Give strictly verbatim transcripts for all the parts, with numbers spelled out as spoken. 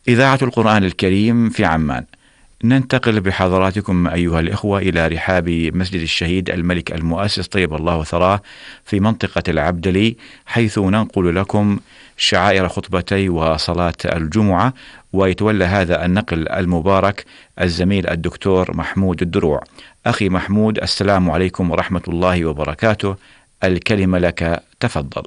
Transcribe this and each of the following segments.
إذاعة القرآن الكريم في عمان. ننتقل بحضراتكم أيها الإخوة إلى رحاب مسجد الشهيد الملك المؤسس طيب الله ثراه في منطقة العبدلي، حيث ننقل لكم شعائر خطبتي وصلاة الجمعة. ويتولى هذا النقل المبارك الزميل الدكتور محمود الدروع. أخي محمود، السلام عليكم ورحمة الله وبركاته، الكلمة لك، تفضل.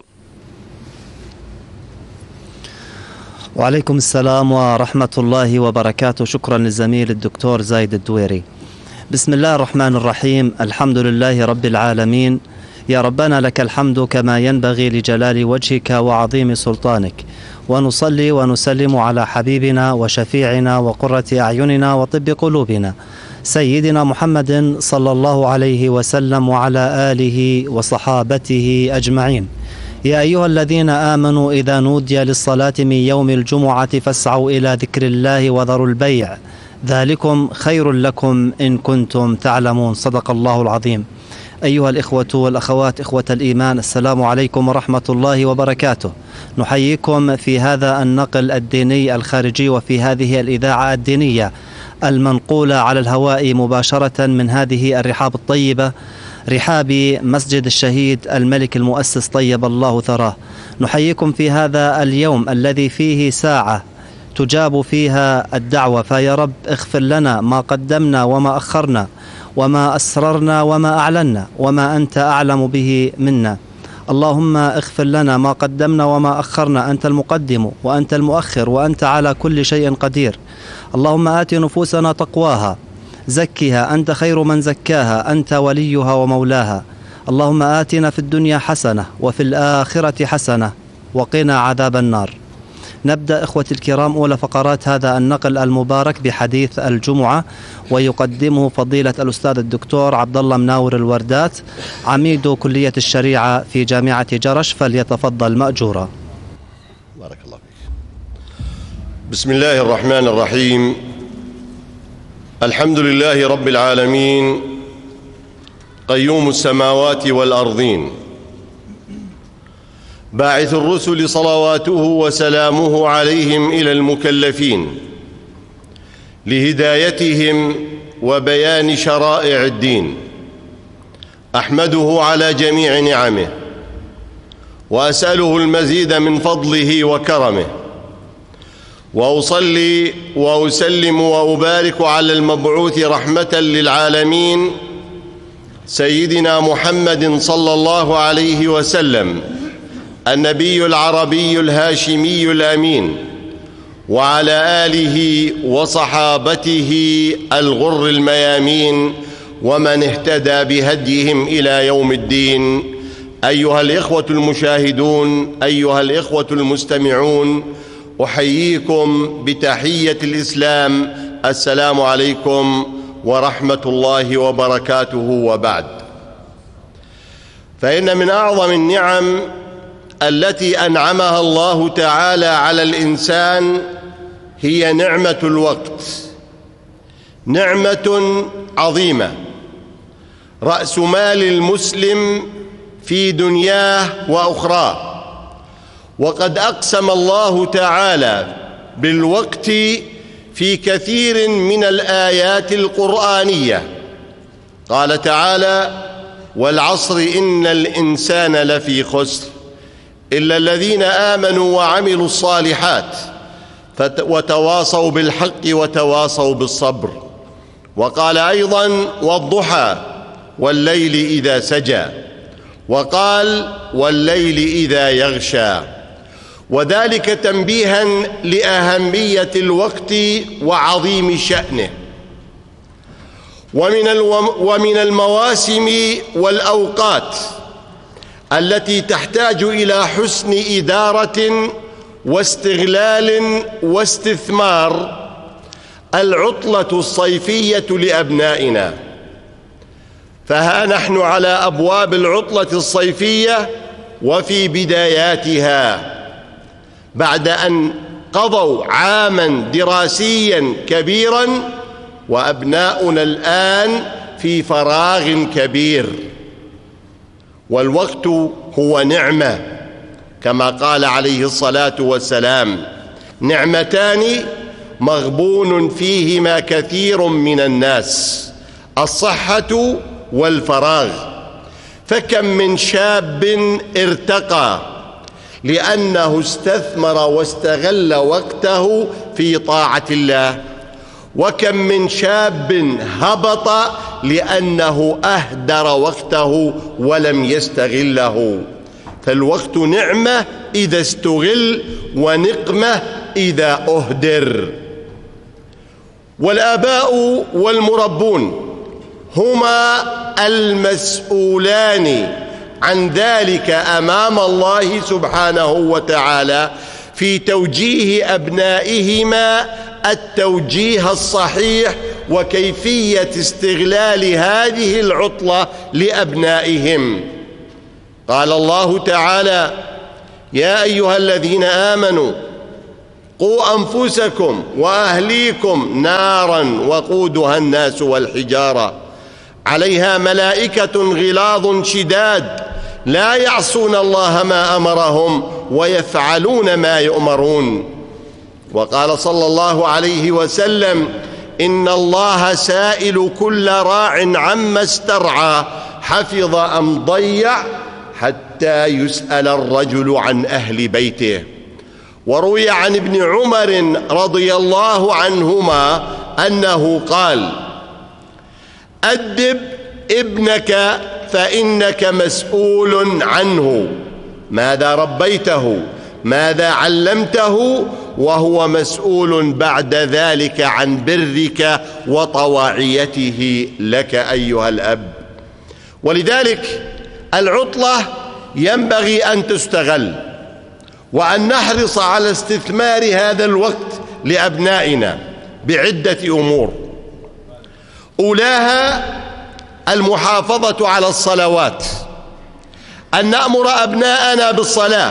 وعليكم السلام ورحمة الله وبركاته. شكرا للزميل الدكتور زايد الدويري. بسم الله الرحمن الرحيم. الحمد لله رب العالمين. يا ربنا لك الحمد كما ينبغي لجلال وجهك وعظيم سلطانك، ونصلي ونسلم على حبيبنا وشفيعنا وقرة أعيننا وطب قلوبنا سيدنا محمد صلى الله عليه وسلم وعلى آله وصحابته أجمعين. يا أيها الذين آمنوا إذا نودي للصلاة من يوم الجمعة فاسعوا إلى ذكر الله وذروا البيع، ذلكم خير لكم إن كنتم تعلمون. صدق الله العظيم. أيها الإخوة والأخوات إخوة الإيمان، السلام عليكم ورحمة الله وبركاته. نحييكم في هذا النقل الديني الخارجي وفي هذه الإذاعة الدينية المنقولة على الهواء مباشرة من هذه الرحاب الطيبة، رحاب مسجد الشهيد الملك المؤسس طيب الله ثراه. نحييكم في هذا اليوم الذي فيه ساعة تجاب فيها الدعوة، فيا رب اغفر لنا ما قدمنا وما أخرنا وما أسررنا وما أعلنا وما أنت أعلم به منا. اللهم اغفر لنا ما قدمنا وما أخرنا، أنت المقدم وأنت المؤخر وأنت على كل شيء قدير. اللهم آت نفوسنا تقواها، زكها أنت خير من زكاها، أنت وليها ومولاها. اللهم آتنا في الدنيا حسنة وفي الآخرة حسنة وقنا عذاب النار. نبدأ إخوتي الكرام أولى فقرات هذا النقل المبارك بحديث الجمعة، ويقدمه فضيلة الأستاذ الدكتور عبد الله مناور الوردات، عميد كلية الشريعة في جامعة جرش، فليتفضل مأجورا. بارك الله فيك. بسم الله الرحمن الرحيم. الحمد لله رب العالمين، قيوم السماوات والأرضين، باعث الرسل صلواته وسلامه عليهم إلى المكلفين لهدايتهم وبيان شرائع الدين. أحمده على جميع نعمه، وأسأله المزيد من فضله وكرمه، وأصلي وأسلم وأبارك على المبعوث رحمة للعالمين سيدنا محمد صلى الله عليه وسلم، النبي العربي الهاشمي الأمين، وعلى آله وصحابته الغر الميامين ومن اهتدى بهديهم إلى يوم الدين. أيها الإخوة المشاهدون، أيها الإخوة المستمعون، أحييكم بتحية الإسلام، السلام عليكم ورحمة الله وبركاته. وبعد، فإن من أعظم النعم التي أنعمها الله تعالى على الإنسان هي نعمة الوقت، نعمة عظيمة، رأس مال المسلم في دنياه وأخراه. وقد أقسم الله تعالى بالوقت في كثير من الآيات القرآنية. قال تعالى: والعصر إن الإنسان لفي خسر إلا الذين آمنوا وعملوا الصالحات وتواصوا بالحق وتواصوا بالصبر. وقال أيضا: والضحى والليل إذا سجى، وقال: والليل إذا يغشى، وذلك تنبيها لأهمية الوقت وعظيم شأنه. ومن ومن المواسم والأوقات التي تحتاج إلى حسن إدارة واستغلال واستثمار العطلة الصيفية لأبنائنا. فها نحن على أبواب العطلة الصيفية وفي بداياتها، بعد أن قضوا عاما دراسيا كبيرا، وأبناؤنا الآن في فراغ كبير. والوقت هو نعمة، كما قال عليه الصلاة والسلام: نعمتان مغبون فيهما كثير من الناس: الصحة والفراغ. فكم من شاب ارتقى لأنه استثمر واستغل وقته في طاعة الله، وكم من شاب هبط لأنه أهدر وقته ولم يستغله. فالوقت نعمة إذا استغل، ونقمة إذا أهدر. والآباء والمربون هما المسؤولان عن ذلك أمام الله سبحانه وتعالى في توجيه أبنائهما التوجيه الصحيح وكيفية استغلال هذه العطلة لأبنائهم. قال الله تعالى: يا أيها الذين آمنوا قوا أنفسكم وأهليكم نارا وقودها الناس والحجارة عليها ملائكة غلاظ شداد لا يعصون الله ما أمرهم ويفعلون ما يؤمرون. وقال صلى الله عليه وسلم: إن الله سائل كل راع عما استرعى حفظ أم ضيع حتى يسأل الرجل عن أهل بيته. وروي عن ابن عمر رضي الله عنهما أنه قال: أدب ابنك فإنك مسؤول عنه، ماذا ربيته، ماذا علمته، وهو مسؤول بعد ذلك عن برك وطواعيته لك أيها الأب. ولذلك العطلة ينبغي أن تستغل، وأن نحرص على استثمار هذا الوقت لأبنائنا بعدة أمور. أولاها المحافظة على الصلوات، أن نأمر أبناءنا بالصلاة،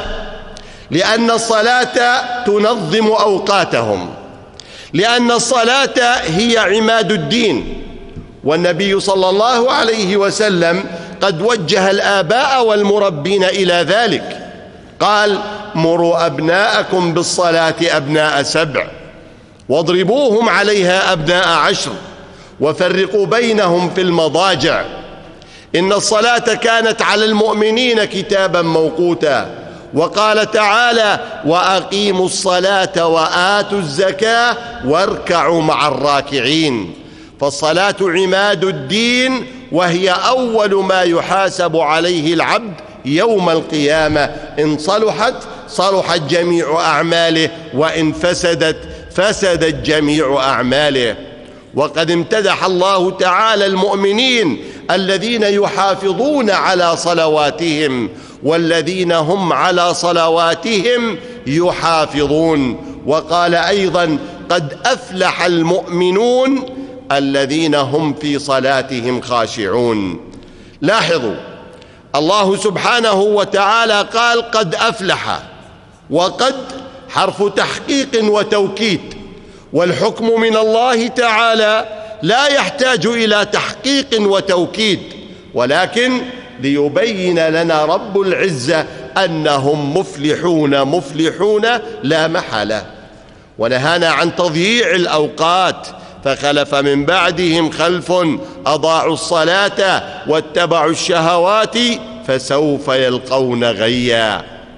لأن الصلاة تنظم أوقاتهم، لأن الصلاة هي عماد الدين. والنبي صلى الله عليه وسلم قد وجه الآباء والمربين إلى ذلك، قال: مروا أبناءكم بالصلاة أبناء سبع، واضربوهم عليها أبناء عشر، وفرقوا بينهم في المضاجع. إن الصلاة كانت على المؤمنين كتابا موقوتا. وقال تعالى: وأقيموا الصلاة وآتوا الزكاة واركعوا مع الراكعين. فالصلاة عماد الدين، وهي أول ما يحاسب عليه العبد يوم القيامة. إن صلحت صلحت جميع أعماله، وإن فسدت فسدت جميع أعماله. وقد امتدح الله تعالى المؤمنين الذين يحافظون على صلواتهم، والذين هم على صلواتهم يحافظون. وقال أيضا: قد أفلح المؤمنون الذين هم في صلاتهم خاشعون. لاحظوا، الله سبحانه وتعالى قال: قد أفلح، وقد حرف تحقيق وتوكيد، والحكم من الله تعالى لا يحتاج إلى تحقيق وتوكيد، ولكن ليبين لنا رب العزة أنهم مفلحون مفلحون لا محالة. ونهانا عن تضييع الأوقات: فخلف من بعدهم خلف أضاعوا الصلاة واتبعوا الشهوات فسوف يلقون غيا.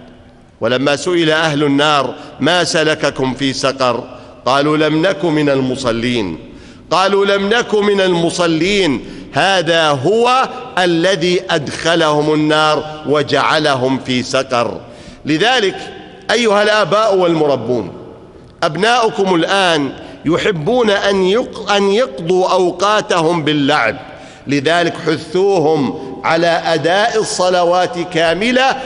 ولما سئل أهل النار: ما سلككم في سقر؟ قالوا: لم نك من المصلين. قالوا: لم نك من المصلين، هذا هو الذي أدخلهم النار وجعلهم في سقر. لذلك أيها الآباء والمربون، أبناؤكم الآن يحبون أن يقضوا أوقاتهم باللعب، لذلك حثوهم على أداء الصلوات كاملة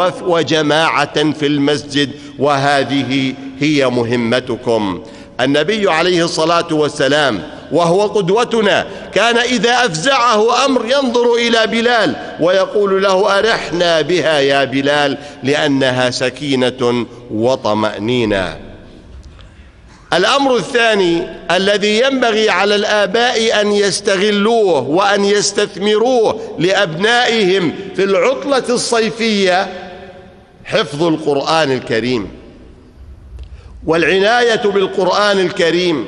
وجماعة في المسجد، وهذه هي مهمتكم. النبي عليه الصلاة والسلام وهو قدوتنا كان إذا أفزعه أمر ينظر إلى بلال ويقول له: أرحنا بها يا بلال، لأنها سكينة وطمأنينة. الأمر الثاني الذي ينبغي على الآباء أن يستغلوه وأن يستثمروه لأبنائهم في العطلة الصيفية حفظ القرآن الكريم. والعناية بالقرآن الكريم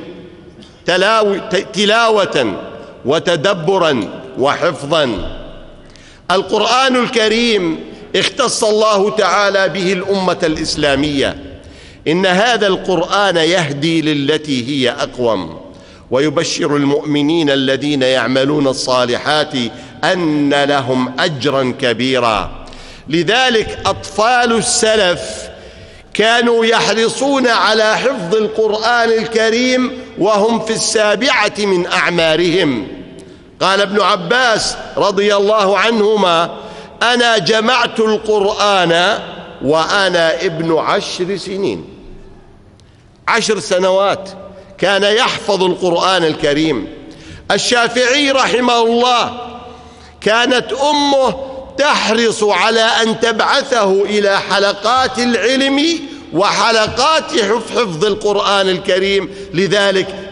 تلاوة وتدبرا وحفظا. القرآن الكريم اختص الله تعالى به الأمة الإسلامية. إن هذا القرآن يهدي للتي هي أقوم، ويبشر المؤمنين الذين يعملون الصالحات أن لهم أجرا كبيرا. لذلك أطفال السلف كانوا يحرصون على حفظ القرآن الكريم وهم في السابعة من أعمارهم. قال ابن عباس رضي الله عنهما: أنا جمعت القرآن وأنا ابن عشر سنين. عشر سنوات كان يحفظ القرآن الكريم. الشافعي رحمه الله كانت أمه تحرص على أن تبعثه إلى حلقات العلم وحلقات حفظ القرآن الكريم، لذلك